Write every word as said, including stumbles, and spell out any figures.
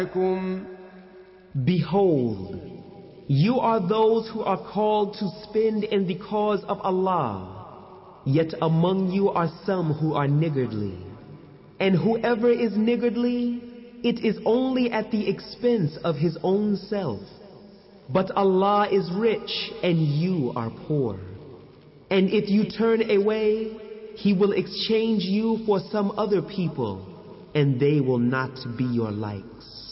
Behold, you are those who are called to spend in the cause of Allah, yet among you are some who are niggardly. And whoever is niggardly, it is only at the expense of his own self. But Allah is rich and you are poor. And if you turn away, He will exchange you for some other people, and they will not be your likes.